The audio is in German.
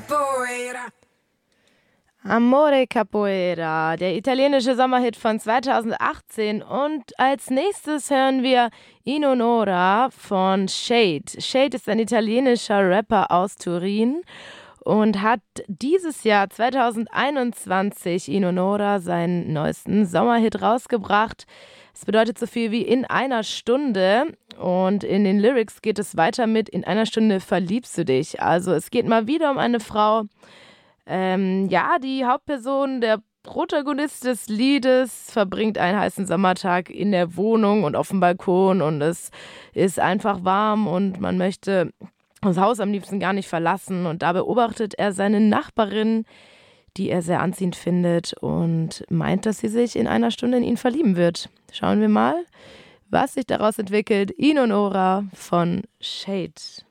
capoeira. Amore Capoeira, der italienische Sommerhit von 2018. Und als nächstes hören wir In Onora von Shade. Shade ist ein italienischer Rapper aus Turin und hat dieses Jahr 2021 In Onora seinen neuesten Sommerhit rausgebracht. Es bedeutet so viel wie in einer Stunde, und in den Lyrics geht es weiter mit in einer Stunde verliebst du dich. Also es geht mal wieder um eine Frau. Die Hauptperson, der Protagonist des Liedes, verbringt einen heißen Sommertag in der Wohnung und auf dem Balkon, und es ist einfach warm und man möchte das Haus am liebsten gar nicht verlassen, und da beobachtet er seine Nachbarin, die er sehr anziehend findet und meint, dass sie sich in einer Stunde in ihn verlieben wird. Schauen wir mal, was sich daraus entwickelt. In Onora von Shade.